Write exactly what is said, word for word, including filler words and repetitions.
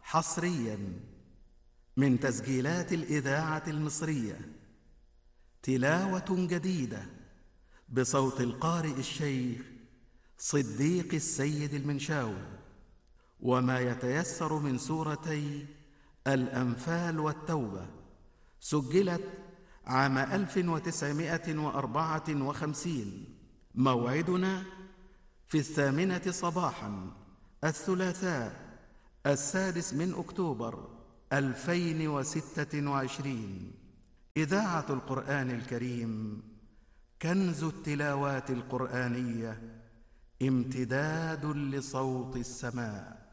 حصريا من تسجيلات الإذاعة المصرية، تلاوة جديدة بصوت القارئ الشيخ صديق السيد المنشاوي، وما يتيسر من سورتي الأنفال والتوبة. سجلت عام ألف وتسعمائة وأربعة وخمسين. موعدنا في الثامنة صباحا الثلاثاء السادس من أكتوبر ألفين وستة وعشرين. إذاعة القرآن الكريم، كنز التلاوات القرآنية، امتداد لصوت السماء.